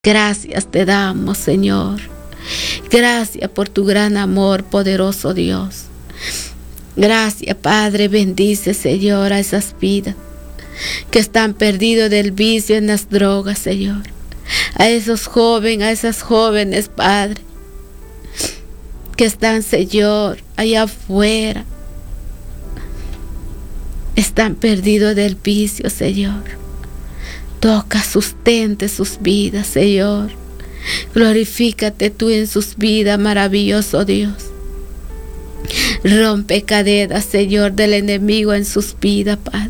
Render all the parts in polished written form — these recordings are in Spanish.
Gracias te damos, Señor. Gracias por tu gran amor, poderoso Dios. Gracias, Padre. Bendice, Señor, a esas vidas que están perdidos del vicio en las drogas, Señor. A esos jóvenes, a esas jóvenes, Padre, que están, Señor, allá afuera. Están perdidos del vicio, Señor. Toca, sustente sus vidas, Señor. Glorifícate tú en sus vidas, maravilloso Dios. Rompe cadenas, Señor, del enemigo en sus vidas, Padre.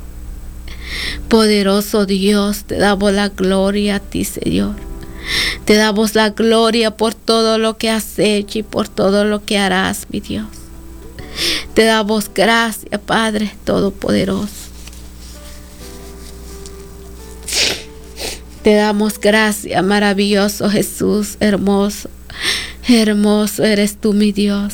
Poderoso Dios, te damos la gloria a ti, Señor. Te damos la gloria por todo lo que has hecho y por todo lo que harás, mi Dios. Te damos gracias, Padre Todopoderoso. Te damos gracias, maravilloso Jesús, hermoso. Hermoso eres tú, mi Dios.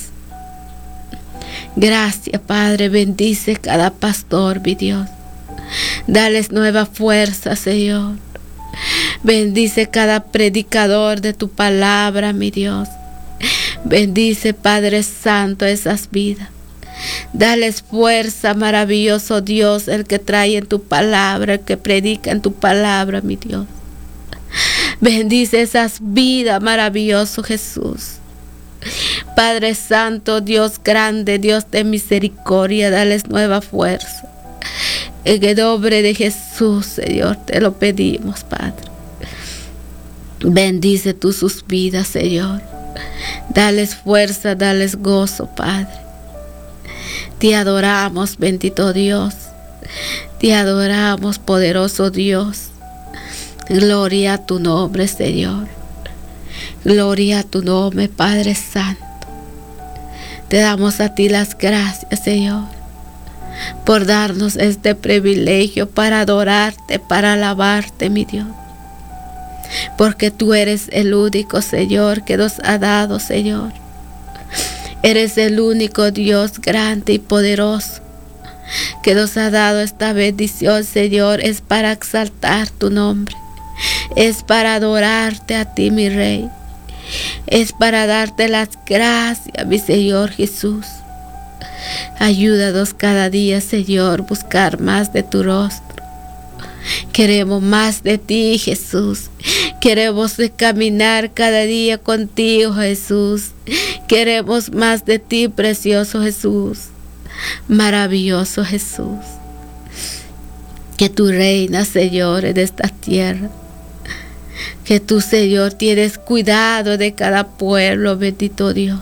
Gracias, Padre. Bendice cada pastor, mi Dios. Dales nueva fuerza, Señor. Bendice cada predicador de tu palabra, mi Dios. Bendice, Padre Santo, esas vidas. Dales fuerza, maravilloso Dios, el que trae en tu palabra, el que predica en tu palabra, mi Dios. Bendice esas vidas, maravilloso Jesús. Padre Santo, Dios grande, Dios de misericordia, dales nueva fuerza. En el nombre de Jesús, Señor, te lo pedimos, Padre. Bendice tú sus vidas, Señor. Dales fuerza, dales gozo, Padre. Te adoramos, bendito Dios. Te adoramos, poderoso Dios. Gloria a tu nombre, Señor. Gloria a tu nombre, Padre Santo. Te damos a ti las gracias, Señor, por darnos este privilegio para adorarte, para alabarte, mi Dios. Porque tú eres el único, Señor, que nos ha dado, Señor. Eres el único Dios grande y poderoso que nos ha dado esta bendición, Señor. Es para exaltar tu nombre. Es para adorarte a ti, mi Rey. Es para darte las gracias, mi Señor Jesús. Ayúdanos cada día, Señor, buscar más de tu rostro. Queremos más de ti, Jesús. Queremos caminar cada día contigo, Jesús. Queremos más de ti, precioso Jesús. Maravilloso Jesús. Que tú reinas, Señor, en esta tierra. Que tú, Señor, tienes cuidado de cada pueblo, bendito Dios.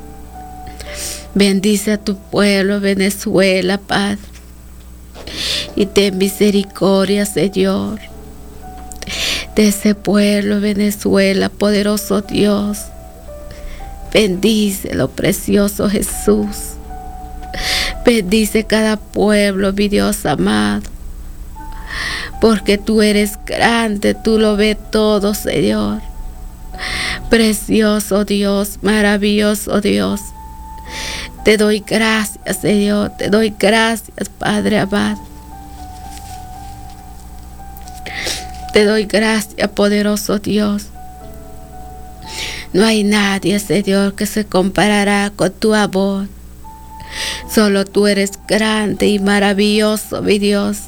Bendice a tu pueblo, Venezuela, Padre. Y ten misericordia, Señor, de ese pueblo, Venezuela, poderoso Dios. Bendícelo, precioso Jesús. Bendice cada pueblo, mi Dios amado. Porque tú eres grande, tú lo ves todo, Señor. Precioso Dios, maravilloso Dios. Te doy gracias, Señor. Te doy gracias, Padre amado. Te doy gracias, poderoso Dios. No hay nadie, Señor, que se comparará con tu amor. Solo tú eres grande y maravilloso, mi Dios.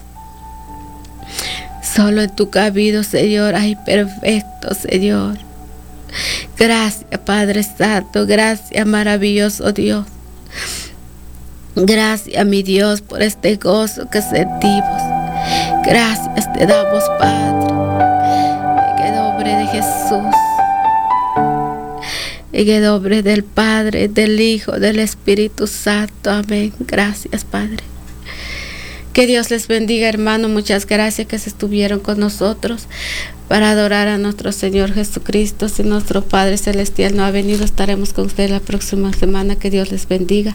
Solo en tu camino, Señor, hay perfecto, Señor. Gracias, Padre Santo. Gracias, maravilloso Dios. Gracias, mi Dios, por este gozo que sentimos. Gracias te damos, Padre. En el nombre de Jesús. En el nombre del Padre, del Hijo, del Espíritu Santo. Amén. Gracias, Padre. Que Dios les bendiga, hermano. Muchas gracias que se estuvieron con nosotros para adorar a nuestro Señor Jesucristo. Si nuestro Padre Celestial no ha venido, estaremos con ustedes la próxima semana. Que Dios les bendiga.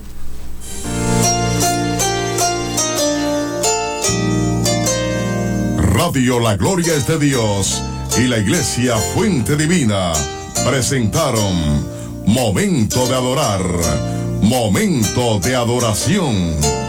Radio La Gloria es de Dios y la Iglesia Fuente Divina presentaron Momento de Adorar, Momento de Adoración.